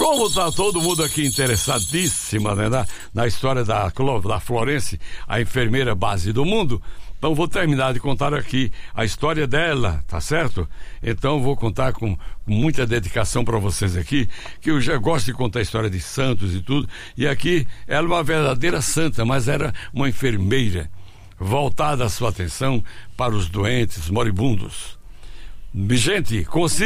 Como tá todo mundo aqui interessadíssima, né, na história da Florence, a enfermeira base do mundo, então vou terminar de contar aqui a história dela, tá certo? Então vou contar com muita dedicação para vocês aqui, que eu já gosto de contar a história de santos e tudo, e aqui ela é uma verdadeira santa, mas era uma enfermeira, voltada a sua atenção para os doentes, moribundos. Gente,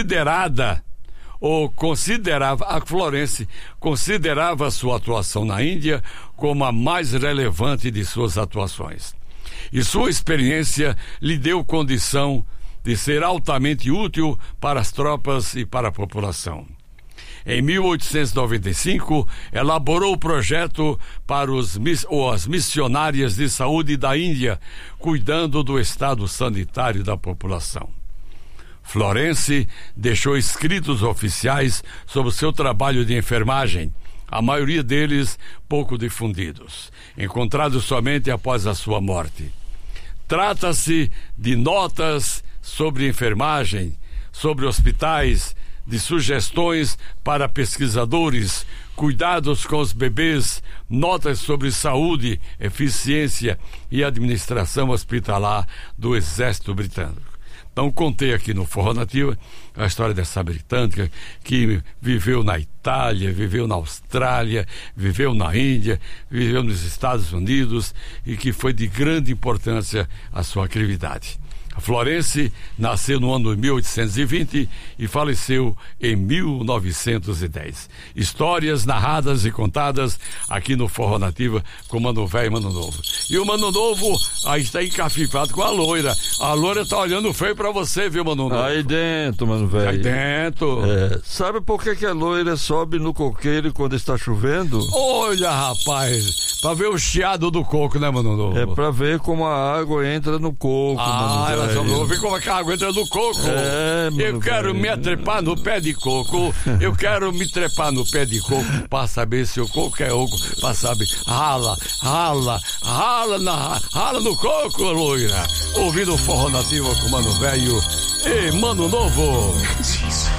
a Florence considerava a sua atuação na Índia como a mais relevante de suas atuações. E sua experiência lhe deu condição de ser altamente útil para as tropas e para a população. Em 1895, elaborou o projeto para as missionárias de saúde da Índia, cuidando do estado sanitário da população. Florence deixou escritos oficiais sobre o seu trabalho de enfermagem, a maioria deles pouco difundidos, encontrados somente após a sua morte. Trata-se de notas sobre enfermagem, sobre hospitais, de sugestões para pesquisadores, cuidados com os bebês, notas sobre saúde, eficiência e administração hospitalar do Exército Britânico. Então contei aqui no Forró Nativa a história dessa britânica que viveu na Itália, viveu na Austrália, viveu na Índia, viveu nos Estados Unidos e que foi de grande importância a sua atividade. A Florence nasceu no ano de 1820 e faleceu em 1910. Histórias narradas e contadas aqui no Forró Nativa com Mano Velho e Mano Novo. E o Mano Novo aí está encafifado com a loira. A loira tá olhando feio pra você, viu, Mano Novo? Aí dentro, Mano Velho. Aí dentro. Sabe por que a loira sobe no coqueiro quando está chovendo? Olha, rapaz, pra ver o chiado do coco, né, Mano Novo? É pra ver como a água entra no coco, Mano Velho. Vou ver como é que a água entra no coco. Eu quero me trepar no pé de coco. Eu quero me trepar no pé de coco pra saber se o coco é oco. Pra saber. Rala no coco, loira. Ouvindo o Forró Nativo com Mano Velho e Mano Novo.